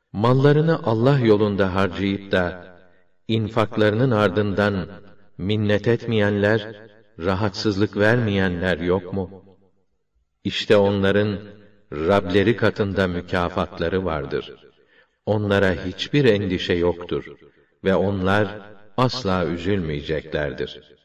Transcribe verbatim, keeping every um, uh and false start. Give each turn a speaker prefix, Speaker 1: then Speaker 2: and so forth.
Speaker 1: Mallarını Allah yolunda harcayıp da infaklarının ardından minnet etmeyenler, rahatsızlık vermeyenler yok mu? İşte onların Rableri katında mükafatları vardır. Onlara hiçbir endişe yoktur ve onlar asla üzülmeyeceklerdir.